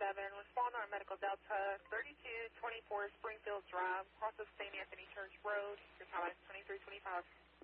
respond on Medical Delta 3224 Springfield Drive, cross of St. Anthony Church Road. Your time is 2325.